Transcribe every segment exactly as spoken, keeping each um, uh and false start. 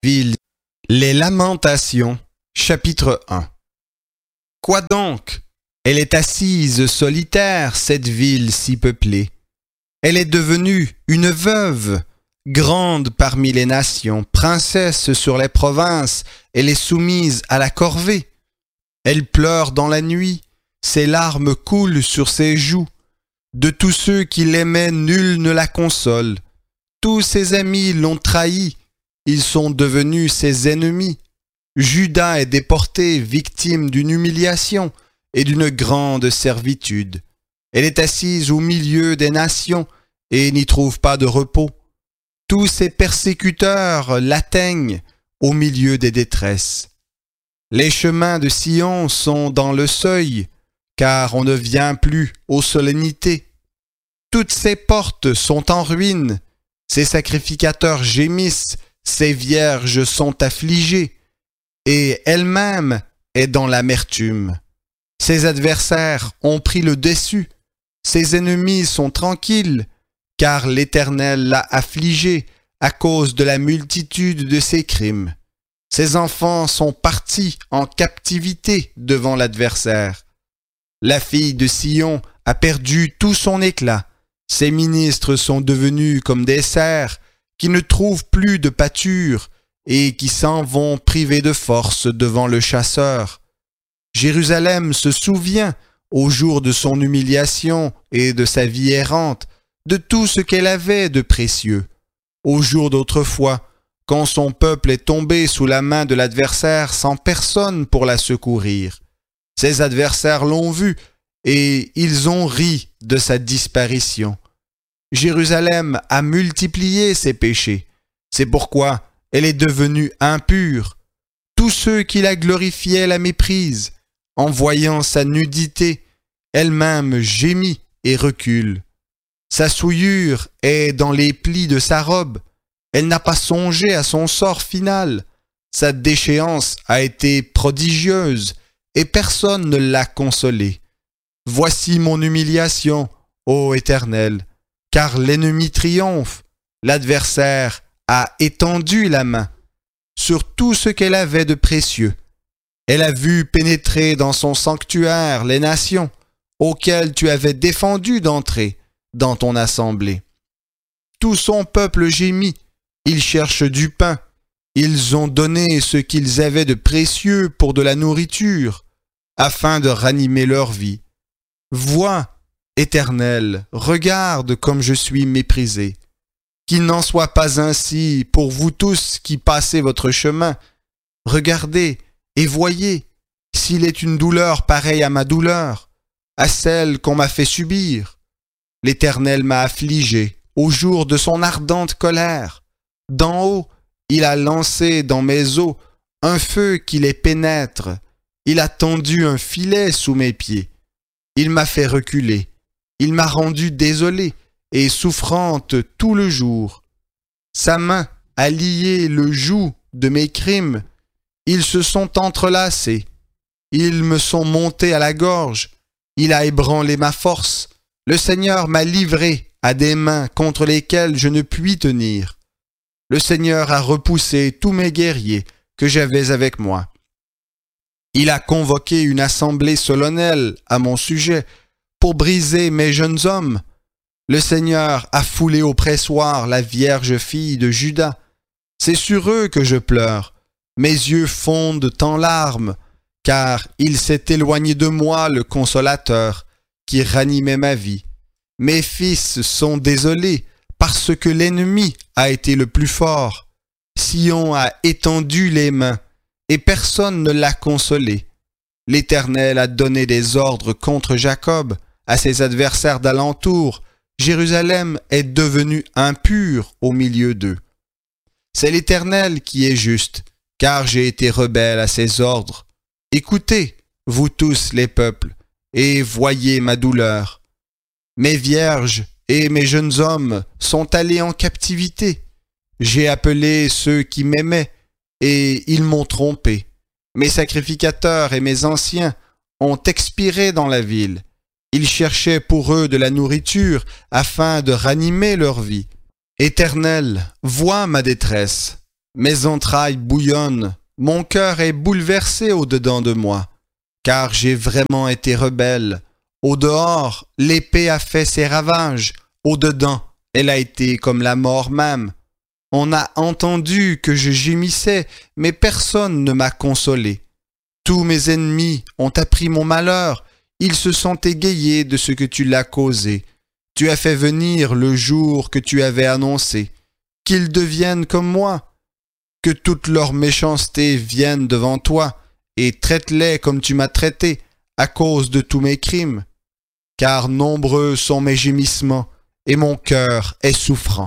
Ville. Les Lamentations, chapitre un. Quoi donc? Elle est assise solitaire, cette ville si peuplée. Elle est devenue une veuve, grande parmi les nations, princesse sur les provinces, elle est soumise à la corvée. Elle pleure dans la nuit, ses larmes coulent sur ses joues. De tous ceux qui l'aimaient, nul ne la console. Tous ses amis l'ont trahie, ils sont devenus ses ennemis. Juda est déporté, victime d'une humiliation et d'une grande servitude. Elle est assise au milieu des nations et n'y trouve pas de repos. Tous ses persécuteurs l'atteignent au milieu des détresses. Les chemins de Sion sont dans le seuil, car on ne vient plus aux solennités. Toutes ses portes sont en ruine, ses sacrificateurs gémissent, ses vierges sont affligées, et elle-même est dans l'amertume. Ses adversaires ont pris le dessus, ses ennemis sont tranquilles, car l'Éternel l'a affligée à cause de la multitude de ses crimes. Ses enfants sont partis en captivité devant l'adversaire. La fille de Sion a perdu tout son éclat. Ses ministres sont devenus comme des cerfs qui ne trouvent plus de pâture et qui s'en vont privés de force devant le chasseur. Jérusalem se souvient, au jour de son humiliation et de sa vie errante, de tout ce qu'elle avait de précieux. Au jour d'autrefois, quand son peuple est tombé sous la main de l'adversaire sans personne pour la secourir. Ses adversaires l'ont vue et ils ont ri de sa disparition. Jérusalem a multiplié ses péchés. C'est pourquoi elle est devenue impure. Tous ceux qui la glorifiaient la méprisent. En voyant sa nudité, elle-même gémit et recule. Sa souillure est dans les plis de sa robe. Elle n'a pas songé à son sort final. Sa déchéance a été prodigieuse et personne ne l'a consolée. Voici mon humiliation, ô Éternel, car l'ennemi triomphe. L'adversaire a étendu la main sur tout ce qu'elle avait de précieux. Elle a vu pénétrer dans son sanctuaire les nations auxquelles tu avais défendu d'entrer dans ton assemblée. Tout son peuple gémit, ils cherchent du pain, ils ont donné ce qu'ils avaient de précieux pour de la nourriture, afin de ranimer leur vie. Vois, Éternel, regarde comme je suis méprisé. Qu'il n'en soit pas ainsi pour vous tous qui passez votre chemin. Regardez et voyez s'il est une douleur pareille à ma douleur, à celle qu'on m'a fait subir. L'Éternel m'a affligé au jour de son ardente colère. D'en haut, il a lancé dans mes os un feu qui les pénètre. Il a tendu un filet sous mes pieds. Il m'a fait reculer. Il m'a rendu désolé et souffrante tout le jour. Sa main a lié le joug de mes crimes. Ils se sont entrelacés. Ils me sont montés à la gorge. Il a ébranlé ma force. Le Seigneur m'a livré à des mains contre lesquelles je ne puis tenir. Le Seigneur a repoussé tous mes guerriers que j'avais avec moi. Il a convoqué une assemblée solennelle à mon sujet pour briser mes jeunes hommes. Le Seigneur a foulé au pressoir la vierge fille de Juda. C'est sur eux que je pleure. Mes yeux fondent en larmes, car il s'est éloigné de moi le consolateur qui ranimait ma vie. Mes fils sont désolés parce que l'ennemi a été le plus fort. Sion a étendu les mains et personne ne l'a consolé. L'Éternel a donné des ordres contre Jacob, à ses adversaires d'alentour. Jérusalem est devenue impure au milieu d'eux. C'est l'Éternel qui est juste, car j'ai été rebelle à ses ordres. Écoutez, vous tous les peuples, et voyez ma douleur. Mes vierges et mes jeunes hommes sont allés en captivité. J'ai appelé ceux qui m'aimaient, et ils m'ont trompé. Mes sacrificateurs et mes anciens ont expiré dans la ville. Ils cherchaient pour eux de la nourriture afin de ranimer leur vie. Éternel, vois ma détresse. Mes entrailles bouillonnent, mon cœur est bouleversé au-dedans de moi, car j'ai vraiment été rebelle. Au dehors, l'épée a fait ses ravages, au dedans, elle a été comme la mort même. On a entendu que je gémissais, mais personne ne m'a consolé. Tous mes ennemis ont appris mon malheur, ils se sont égayés de ce que tu l'as causé. Tu as fait venir le jour que tu avais annoncé, qu'ils deviennent comme moi, que toute leur méchanceté vienne devant toi, et traite-les comme tu m'as traité, à cause de tous mes crimes. Car nombreux sont mes gémissements, et mon cœur est souffrant.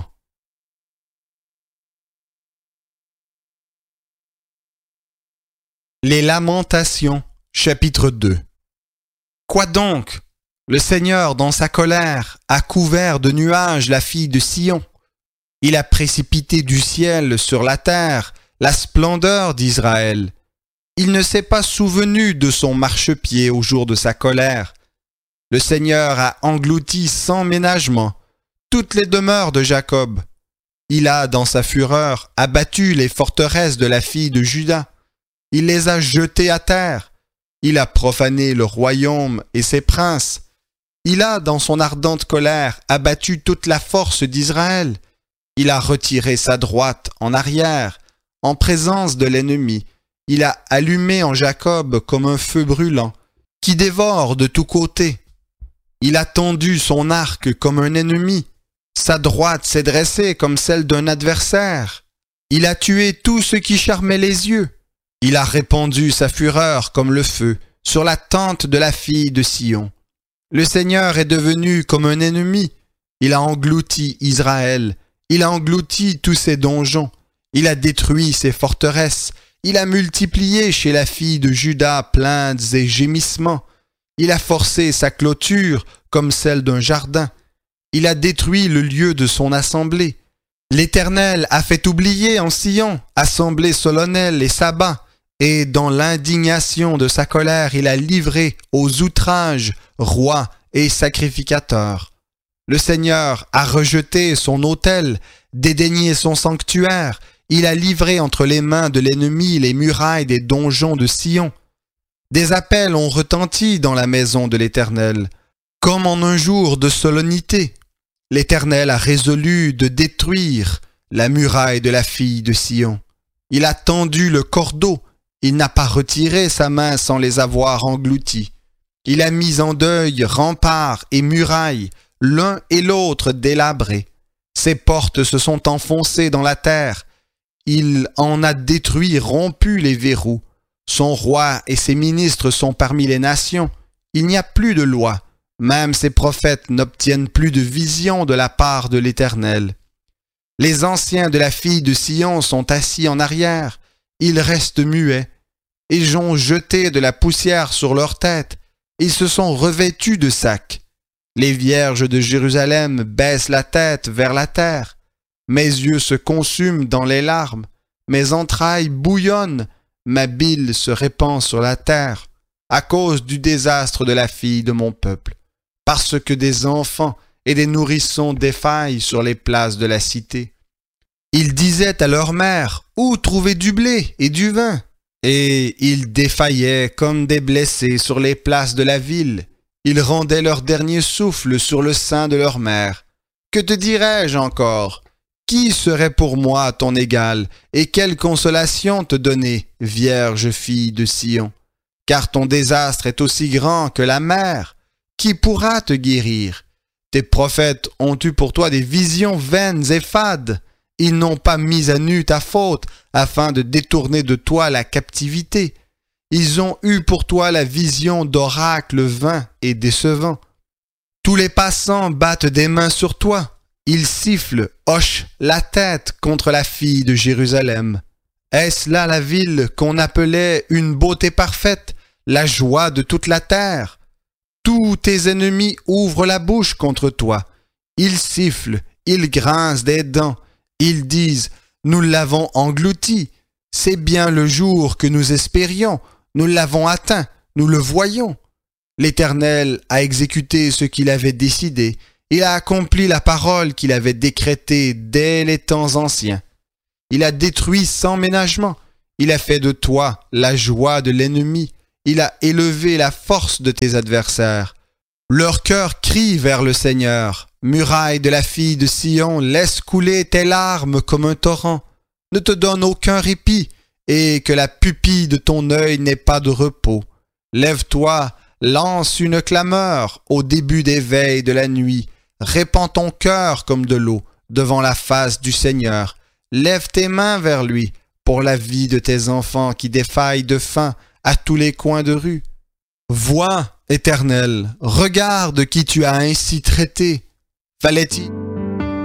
Les Lamentations, chapitre deux. Quoi donc? Le Seigneur, dans sa colère, a couvert de nuages la fille de Sion. Il a précipité du ciel sur la terre la splendeur d'Israël. Il ne s'est pas souvenu de son marchepied au jour de sa colère. Le Seigneur a englouti sans ménagement toutes les demeures de Jacob. Il a, dans sa fureur, abattu les forteresses de la fille de Juda. Il les a jetées à terre. Il a profané le royaume et ses princes. Il a, dans son ardente colère, abattu toute la force d'Israël. Il a retiré sa droite en arrière, en présence de l'ennemi. Il a allumé en Jacob comme un feu brûlant, qui dévore de tous côtés. Il a tendu son arc comme un ennemi. Sa droite s'est dressée comme celle d'un adversaire. Il a tué tout ce qui charmait les yeux. Il a répandu sa fureur comme le feu sur la tente de la fille de Sion. Le Seigneur est devenu comme un ennemi. Il a englouti Israël. Il a englouti tous ses donjons. Il a détruit ses forteresses. Il a multiplié chez la fille de Juda plaintes et gémissements. Il a forcé sa clôture comme celle d'un jardin. Il a détruit le lieu de son assemblée. L'Éternel a fait oublier en Sion assemblée solennelle et sabbat. Et dans l'indignation de sa colère, il a livré aux outrages rois et sacrificateurs. Le Seigneur a rejeté son autel, dédaigné son sanctuaire. Il a livré entre les mains de l'ennemi les murailles des donjons de Sion. Des appels ont retenti dans la maison de l'Éternel, comme en un jour de solennité. L'Éternel a résolu de détruire la muraille de la fille de Sion. Il a tendu le cordeau. Il n'a pas retiré sa main sans les avoir engloutis. Il a mis en deuil remparts et murailles, l'un et l'autre délabrés. Ses portes se sont enfoncées dans la terre. Il en a détruit, rompu les verrous. Son roi et ses ministres sont parmi les nations. Il n'y a plus de loi. Même ses prophètes n'obtiennent plus de vision de la part de l'Éternel. Les anciens de la fille de Sion sont assis en arrière. Ils restent muets. Ils ont jeté de la poussière sur leurs têtes. Ils se sont revêtus de sacs. Les vierges de Jérusalem baissent la tête vers la terre. Mes yeux se consument dans les larmes. Mes entrailles bouillonnent. Ma bile se répand sur la terre à cause du désastre de la fille de mon peuple, parce que des enfants et des nourrissons défaillent sur les places de la cité. Ils disaient à leur mère, « Où trouver du blé et du vin ?» Et ils défaillaient comme des blessés sur les places de la ville. Ils rendaient leur dernier souffle sur le sein de leur mère. Que te dirais-je encore? Qui serait pour moi à ton égal, et quelle consolation te donner, vierge fille de Sion? Car ton désastre est aussi grand que la mer. Qui pourra te guérir? Tes prophètes ont eu pour toi des visions vaines et fades. Ils n'ont pas mis à nu ta faute, afin de détourner de toi la captivité. Ils ont eu pour toi la vision d'oracles vains et décevants. Tous les passants battent des mains sur toi. Ils sifflent, hochent la tête contre la fille de Jérusalem. Est-ce là la ville qu'on appelait une beauté parfaite, la joie de toute la terre? Tous tes ennemis ouvrent la bouche contre toi. Ils sifflent, ils grincent des dents. Ils disent, nous l'avons englouti. C'est bien le jour que nous espérions. Nous l'avons atteint, nous le voyons. L'Éternel a exécuté ce qu'il avait décidé. Il a accompli la parole qu'il avait décrétée dès les temps anciens. Il a détruit sans ménagement. Il a fait de toi la joie de l'ennemi. Il a élevé la force de tes adversaires. Leur cœur crie vers le Seigneur. Muraille de la fille de Sion, laisse couler tes larmes comme un torrent. Ne te donne aucun répit, et que la pupille de ton œil n'ait pas de repos. Lève-toi, lance une clameur au début des veilles de la nuit. Répands ton cœur comme de l'eau devant la face du Seigneur. Lève tes mains vers lui pour la vie de tes enfants qui défaillent de faim à tous les coins de rue. Vois, Éternel, regarde qui tu as ainsi traité. Fallait-il